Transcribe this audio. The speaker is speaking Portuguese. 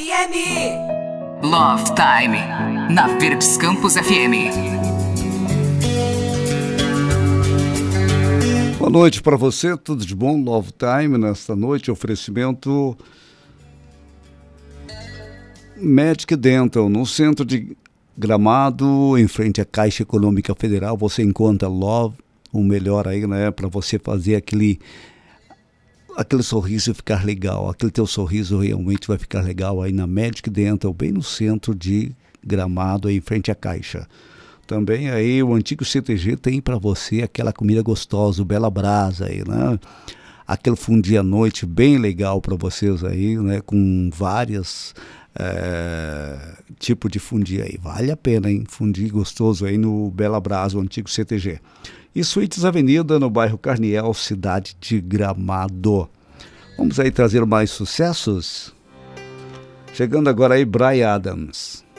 FM. Love Time, na Verdes Campos FM. Boa noite para você, tudo de bom? Love Time, nesta noite, oferecimento Medic Dental, no centro de Gramado, em frente à Caixa Econômica Federal, você encontra Love, o melhor aí, né, para você fazer aquele sorriso ficar legal, aquele teu sorriso realmente vai ficar legal aí na Medic Dental, bem no centro de Gramado, aí em frente à Caixa. Também aí o antigo CTG tem para você aquela comida gostosa, o Bela Brasa aí, né? Aquele fundi à noite bem legal para vocês aí, né? Com várias tipos de fundi aí. Vale a pena, hein? Fundi gostoso aí no Bela Brasa, o antigo CTG. E Suítes Avenida, no bairro Carniel, cidade de Gramado. Vamos aí trazer mais sucessos? Chegando agora aí, Bryan Adams.